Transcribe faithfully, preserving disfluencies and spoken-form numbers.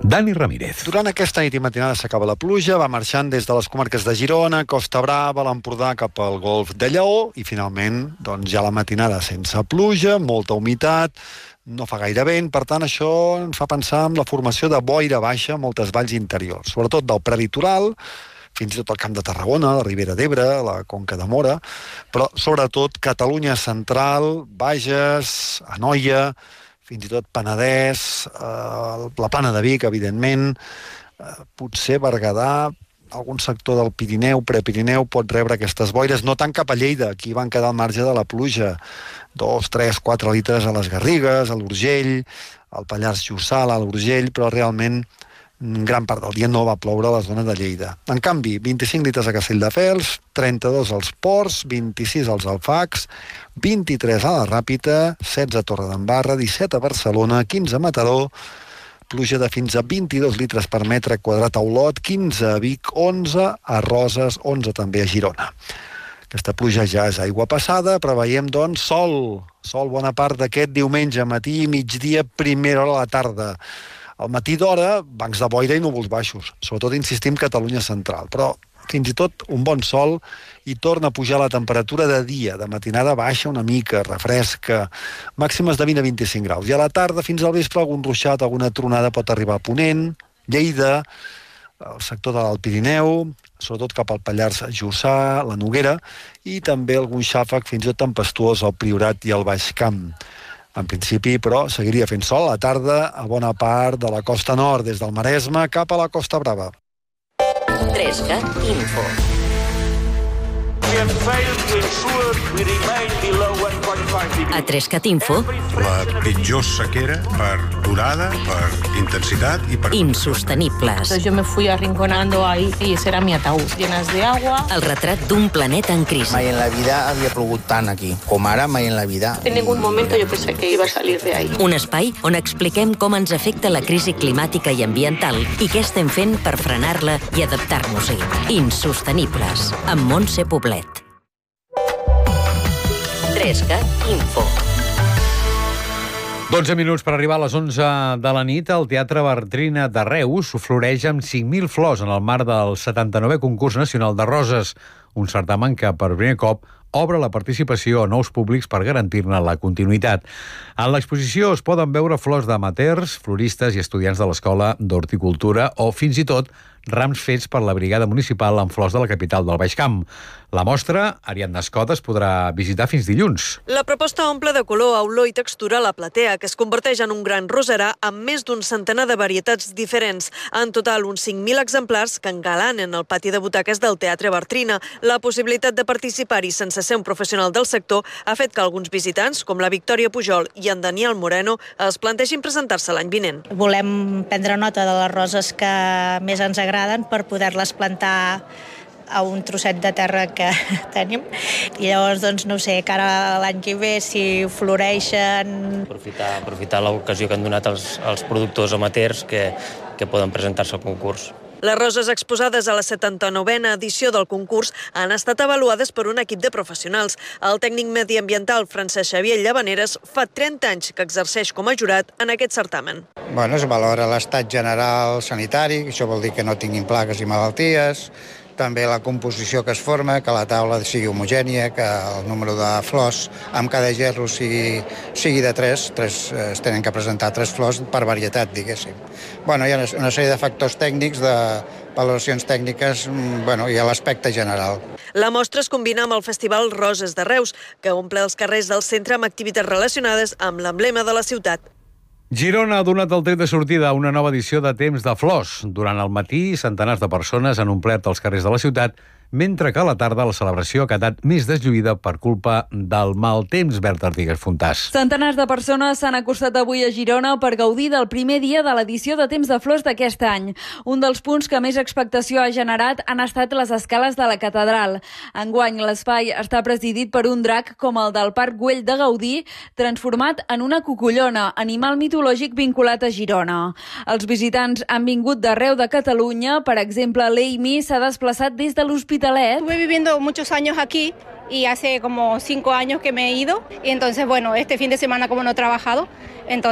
Dani Ramírez. Durant aquesta nit i matinada s'acaba la pluja, va marxant des de les comarques de Girona, Costa Brava, l'Empordà cap al Golf de Lleó i finalment doncs, ja la matinada sense pluja, molta humitat, no fa gaire vent, per tant això ens fa pensar en la formació de boira baixa a moltes valls interiors, sobretot del prelitoral, fins i tot el Camp de Tarragona, la Ribera d'Ebre, la Conca de Mora, però sobretot Catalunya central, Bages, Anoia, fins i tot Penedès, eh, la Plana de Vic, evidentment, eh, potser Berguedà, algun sector del Pirineu, Prepirineu, pot rebre aquestes boires, no tant cap a Lleida, aquí van quedar al marge de la pluja, dos, tres, quatre litres a les Garrigues, a l'Urgell, al Pallars Jussà, a l'Urgell, però realment gran part del dia no va ploure a la zona de Lleida. En canvi, vint-i-cinc litres a Castelldefels, trenta-dos als Ports, vint-i-sis als Alfacs, vint-i-tres a la Ràpita, setze a Torredembarra, disset a Barcelona, quinze a Mataró, pluja de fins a vint-i-dos litres per metre quadrat a Olot, quinze a Vic, onze a Roses, onze també a Girona. Aquesta pluja ja és aigua passada, preveiem, doncs, sol. Sol bona part d'aquest diumenge, matí, migdia, primera hora a la tarda. Al matí d'hora, bancs de boira i núvols baixos. Sobretot insistim Catalunya central. Però fins i tot un bon sol i torna a pujar la temperatura de dia. De matinada baixa una mica, refresca. Màximes de vint a vint-i-cinc graus. I a la tarda, fins al vespre, algun ruixat, alguna tronada pot arribar a Ponent, Lleida, el sector de l'Alt Pirineu, sobretot cap al Pallars Jussà, la Noguera, i també algun xàfec fins i tot tempestuós al Priorat i al Baix Camp. En principi, però, seguiria fent sol a la tarda a bona part de la costa nord, des del Maresme cap a la Costa Brava. Trescat Info. A Trescat Info. La pitjor sequera per durada, per intensitat i per... Insostenibles. Yo me fui arrinconando ahí y ese era mi ataúd. Llenas de agua. El retrat d'un planeta en crisi. Mai en la vida havia plogut tant aquí, com ara mai en la vida. En ningún momento yo pensé que iba a salir de ahí. Un espai on expliquem com ens afecta la crisi climàtica i ambiental i què estem fent per frenar-la i adaptar-nos-hi. Insostenibles, amb Montse Poblet. Trescat Info. dotze minuts per arribar a les onze de la nit. El Teatre Bartrina de Reus floreix amb cinc mil flors en el marc del setanta-novè Concurs Nacional de Roses, un certamen que per primer cop obre la participació a nous públics per garantir-ne la continuïtat. En l'exposició es poden veure flors d'amateurs, floristes i estudiants de l'Escola d'Horticultura o fins i tot rams fets per la Brigada Municipal amb flors de la capital del Baix Camp. La mostra, Ariadna Escot, es podrà visitar fins dilluns. La proposta omple de color, olor i textura la platea, que es converteix en un gran roserà amb més d'un centenar de varietats diferents. En total, uns cinc mil exemplars que engalanen el pati de butaques del Teatre Bartrina. La possibilitat de participar-hi sense ser un professional del sector ha fet que alguns visitants, com la Victòria Pujol i en Daniel Moreno, es plantegin presentar-se l'any vinent. Volem prendre nota de les roses que més ens agraden per poder-les plantar a un trosset de terra que tenim. I llavors, doncs, no sé, cara a l'any que ve, si floreixen... Aprofitar, aprofitar l'ocasió que han donat els, els productors amateurs que, que poden presentar-se al concurs. Les roses exposades a la setanta-novena edició del concurs han estat avaluades per un equip de professionals. El tècnic mediambiental Francesc Xavier Llavaneres fa trenta anys que exerceix com a jurat en aquest certamen. Bueno, es valora l'estat general sanitari, això vol dir que no tinguin plagues i malalties, també la composició que es forma, que la taula sigui homogènia, que el número de flors amb cada gerro sigui, sigui de tres, tres, es tenen que presentar tres flors per varietat, diguéssim. Bueno, hi ha una sèrie de factors tècnics, de valoracions tècniques, bueno, i l'aspecte general. La mostra es combina amb el Festival Roses de Reus, que omple els carrers del centre amb activitats relacionades amb l'emblema de la ciutat. Girona ha donat el tret de sortida a una nova edició de Temps de Flors. Durant el matí, centenars de persones han omplert els carrers de la ciutat, mentre que a la tarda la celebració ha quedat més deslluïda per culpa del mal temps. Berta Artigues Fontàs. Centenars de persones s'han acostat avui a Girona per gaudir del primer dia de l'edició de Temps de Flors d'aquest any. Un dels punts que més expectació ha generat han estat les escales de la catedral. Enguany, l'espai està presidit per un drac com el del Parc Güell de Gaudí, transformat en una cucullona, animal mitològic vinculat a Girona. Els visitants han vingut d'arreu de Catalunya. Per exemple, l'Amy s'ha desplaçat des de l'Hospitalet. Estuve viviendo muchos años aquí y hace como cinco años que me he ido. Y entonces, bueno, este fin de semana como no he trabajado,